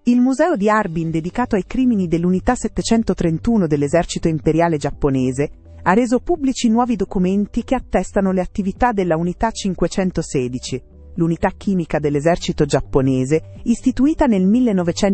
Il museo di Harbin, dedicato ai crimini dell'unità 731 dell'esercito imperiale giapponese, ha reso pubblici nuovi documenti che attestano le attività della unità 516, l'unità chimica dell'esercito giapponese, istituita nel 1945